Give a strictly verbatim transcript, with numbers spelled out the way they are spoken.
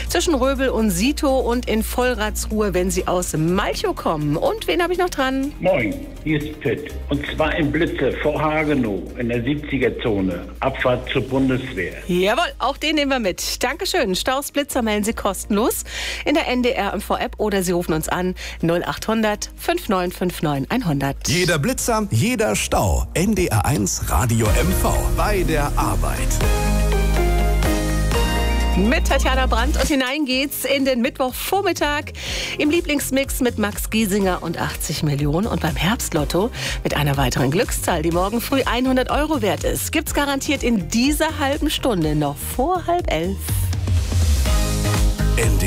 zwischen Röbel und Sito und in Vollradsruhe, wenn Sie aus Malchow kommen. Und wen habe ich noch dran? Moin, hier ist Pitt. Und zwar in Blitze vor Hagenow in der siebziger-Zone. Abfahrt zur Bundeswehr. Jawohl, auch den nehmen wir mit. Dankeschön. Staus, Blitzer melden Sie kostenlos in der N D R M V-App oder Sie rufen uns an null achthundert fünfundneunzig neunundfünfzig hundert. Jeder Blitzer, jeder Stau. N D R eins Radio M V. Bei der Arbeit. Mit Tatjana Brandt und hinein geht's in den Mittwochvormittag im Lieblingsmix mit Max Giesinger und achtzig Millionen und beim Herbstlotto mit einer weiteren Glückszahl, die morgen früh hundert Euro wert ist. Gibt's garantiert in dieser halben Stunde noch vor halb elf. N D